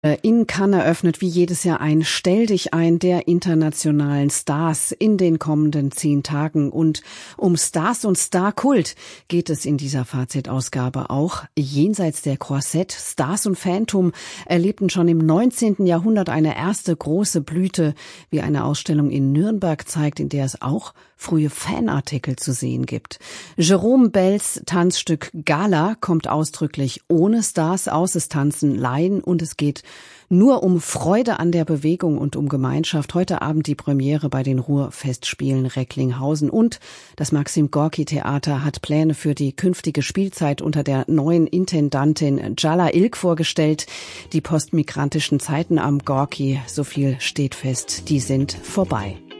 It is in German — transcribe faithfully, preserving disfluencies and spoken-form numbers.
In Cannes eröffnet wie jedes Jahr ein Stell dich ein der internationalen Stars in den kommenden zehn Tagen. Und um Stars und Starkult geht es in dieser Fazit-Ausgabe auch. Jenseits der Croisette, Stars und Phantom erlebten schon im neunzehnten Jahrhundert eine erste große Blüte, wie eine Ausstellung in Nürnberg zeigt, in der es auch frühe Fanartikel zu sehen gibt. Jerome Bells Tanzstück Gala kommt ausdrücklich ohne Stars aus. Es tanzen Laien und es geht nur um Freude an der Bewegung und um Gemeinschaft. Heute Abend die Premiere bei den Ruhrfestspielen Recklinghausen. Und das Maxim-Gorki-Theater hat Pläne für die künftige Spielzeit unter der neuen Intendantin Jalla Ilk vorgestellt. Die postmigrantischen Zeiten am Gorki, so viel steht fest, die sind vorbei.